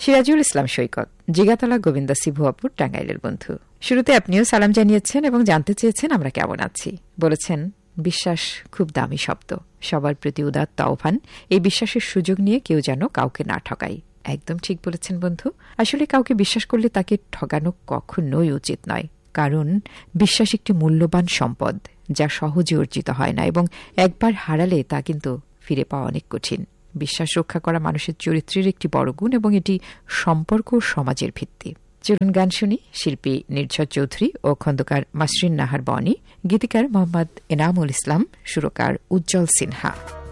সিরাজুল ইসলাম সৈকত, জিগাতলা গোবিন্দা সিভুয়াপুর, টাঙ্গাইলের বন্ধু। শুরুতে আপনিও সালাম জানিয়েছেন এবং জানতে চেয়েছেন আমরা কেমন আছি। বলেছেন, বিশ্বাস খুব দামি শব্দ, সবার প্রতি উদাত্ত আহ্বান। এই বিশ্বাসের সুযোগ নিয়ে কেউ যেন কাউকে না ঠকায়। একদম ঠিক বলেছেন বন্ধু। আসলে কাউকে বিশ্বাস করলে তাকে ঠকানো কখনোই উচিত নয়, কারণ বিশ্বাস একটি মূল্যবান সম্পদ যা সহজে অর্জিত হয় না, এবং একবার হারালে তা কিন্তু ফিরে পাওয়া অনেক কঠিন। বিশ্বাস রক্ষা করা মানুষের চরিত্রের একটি বড় গুণ, এবং এটি সম্পর্ক ও সমাজের ভিত্তি। চলুন গান শুনি। শিল্পী নির্ঝর চৌধুরী ও খন্দকার মাসরিন নাহার বনি, গীতিকার মোহাম্মদ এনামুল ইসলাম, সুরকার উজ্জ্বল সিনহা।